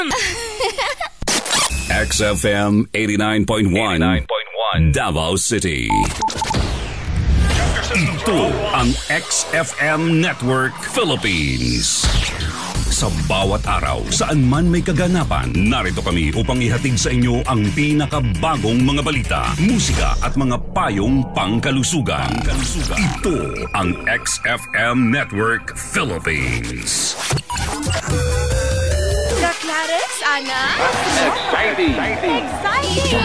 XFM 89.1 Davao City. Ito ang XFM Network Philippines. Sa bawat araw, saan man may kaganapan, narito kami upang ihatid sa inyo ang pinakabagong mga balita, musika at mga payong pangkalusugan. Ito ang XFM Network Philippines. Clarice, Ana? Exciting!